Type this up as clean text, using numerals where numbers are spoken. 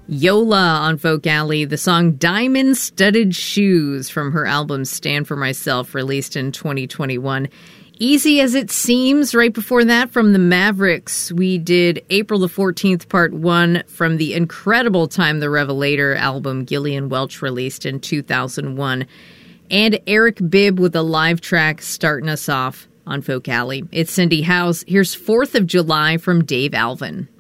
Yola on Folk Alley, the song Diamond Studded Shoes from her album Stand For Myself, released in 2021. Easy As It Seems, right before that, from the Mavericks, we did April the 14th, Part 1, from the incredible Time the Revelator album Gillian Welch, released in 2001. And Eric Bibb with a live track starting us off on Folk Alley. It's Cindy House. Here's 4th of July from Dave Alvin.